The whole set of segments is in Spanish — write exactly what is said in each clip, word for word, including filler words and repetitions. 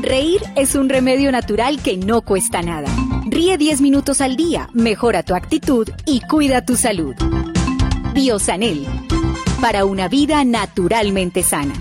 Reír es un remedio natural que no cuesta nada. Ríe diez minutos al día, mejora tu actitud y cuida tu salud. Biosanel, para una vida naturalmente sana.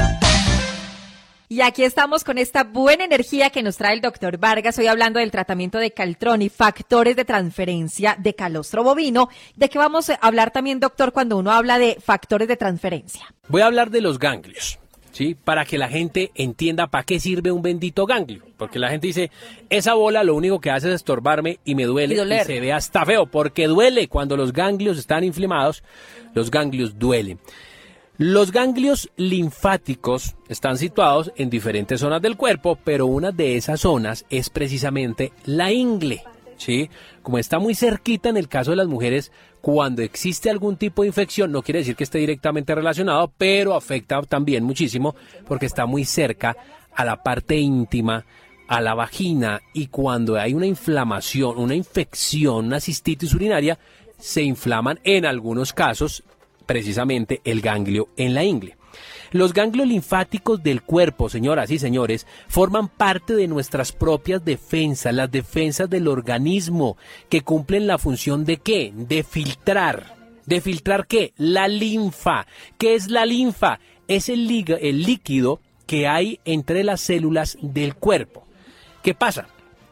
Y aquí estamos con esta buena energía que nos trae el doctor Vargas, hoy hablando del tratamiento de Caltroni, factores de transferencia de calostro bovino. ¿De qué vamos a hablar también, doctor, cuando uno habla de factores de transferencia? Voy a hablar de los ganglios, ¿sí? Para que la gente entienda para qué sirve un bendito ganglio. Porque la gente dice, esa bola lo único que hace es estorbarme y me duele y, y se ve hasta feo, porque duele. Cuando los ganglios están inflamados, los ganglios duelen. Los ganglios linfáticos están situados en diferentes zonas del cuerpo, pero una de esas zonas es precisamente la ingle, ¿sí? Como está muy cerquita en el caso de las mujeres, cuando existe algún tipo de infección, no quiere decir que esté directamente relacionado, pero afecta también muchísimo porque está muy cerca a la parte íntima, a la vagina, y cuando hay una inflamación, una infección, una cistitis urinaria, se inflaman en algunos casos precisamente el ganglio en la ingle. Los ganglios linfáticos del cuerpo, señoras y señores, forman parte de nuestras propias defensas, las defensas del organismo, que cumplen la función de ¿qué? De filtrar. ¿De filtrar qué? La linfa. ¿Qué es la linfa? Es el, lig- el líquido que hay entre las células del cuerpo. ¿Qué pasa?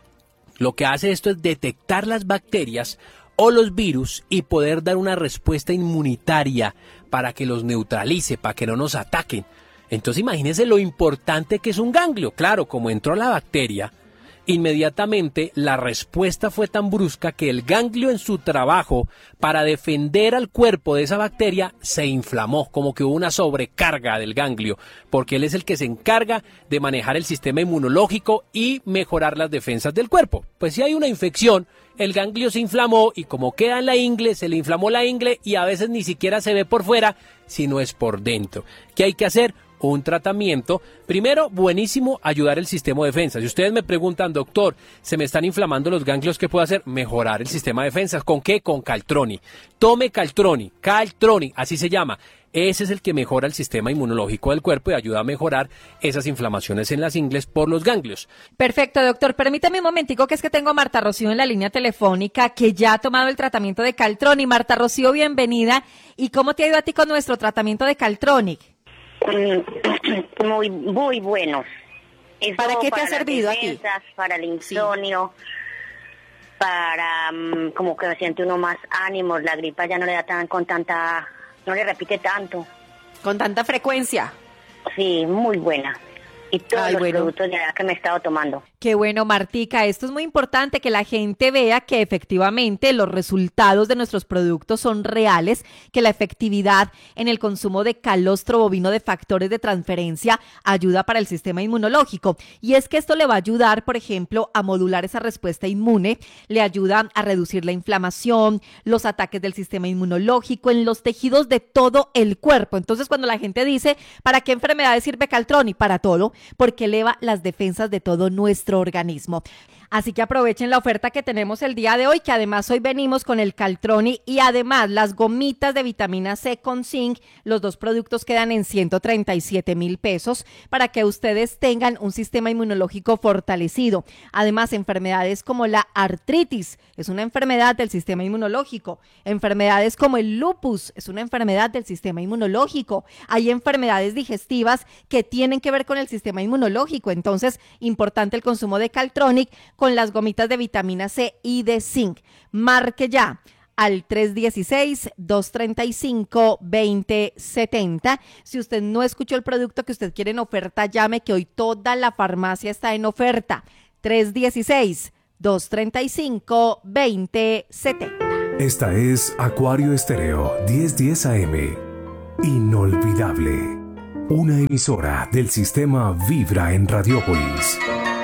Lo que hace esto es detectar las bacterias o los virus y poder dar una respuesta inmunitaria para que los neutralice, para que no nos ataquen. Entonces imagínense lo importante que es un ganglio. Claro, como entró la bacteria, inmediatamente la respuesta fue tan brusca que el ganglio en su trabajo para defender al cuerpo de esa bacteria se inflamó, como que hubo una sobrecarga del ganglio, porque él es el que se encarga de manejar el sistema inmunológico y mejorar las defensas del cuerpo. Pues si hay una infección, el ganglio se inflamó y como queda en la ingle, se le inflamó la ingle y a veces ni siquiera se ve por fuera, sino es por dentro. ¿Qué hay que hacer? Un tratamiento, primero, buenísimo, ayudar el sistema de defensa. Si ustedes me preguntan, doctor, se me están inflamando los ganglios, ¿qué puedo hacer? Mejorar el sistema de defensa. ¿Con qué? Con Caltroni. Tome Caltroni, Caltroni, así se llama. Ese es el que mejora el sistema inmunológico del cuerpo y ayuda a mejorar esas inflamaciones en las ingles por los ganglios. Perfecto, doctor. Permítame un momentico, que es que tengo a Marta Rocío en la línea telefónica, que ya ha tomado el tratamiento de Caltroni. Marta Rocío, bienvenida. ¿Y cómo te ha ido a ti con nuestro tratamiento de Caltroni? Muy, muy buenos. Eso ¿Para qué te para ha servido defensas, a ti? Para el insomnio, sí. Para um, como que siente uno más ánimos, la gripa ya no le da tan con tanta, no le repite tanto. Con tanta frecuencia. Sí, muy buena. Y todos Ay, los bueno. productos ya que me he estado tomando. Qué bueno, Martica. Esto es muy importante, que la gente vea que efectivamente los resultados de nuestros productos son reales, que la efectividad en el consumo de calostro bovino de factores de transferencia ayuda para el sistema inmunológico. Y es que esto le va a ayudar, por ejemplo, a modular esa respuesta inmune, le ayuda a reducir la inflamación, los ataques del sistema inmunológico en los tejidos de todo el cuerpo. Entonces, cuando la gente dice, ¿para qué enfermedades sirve Caltroni? Para todo, porque eleva las defensas de todo nuestro organismo. Así que aprovechen la oferta que tenemos el día de hoy, que además hoy venimos con el Caltroni y además las gomitas de vitamina C con zinc. Los dos productos quedan en ciento treinta y siete mil pesos para que ustedes tengan un sistema inmunológico fortalecido. Además, enfermedades como la artritis es una enfermedad del sistema inmunológico. Enfermedades como el lupus es una enfermedad del sistema inmunológico. Hay enfermedades digestivas que tienen que ver con el sistema inmunológico. Entonces, importante el consumo de Caltronic con las gomitas de vitamina C y de zinc. Marque ya al tres uno seis, dos tres cinco, dos cero siete cero. Si usted no escuchó el producto que usted quiere en oferta, llame, que hoy toda la farmacia está en oferta. tres uno seis, dos tres cinco, dos cero siete cero. Esta es Acuario Estéreo diez diez A M. Inolvidable. Una emisora del sistema Vibra en Radiópolis.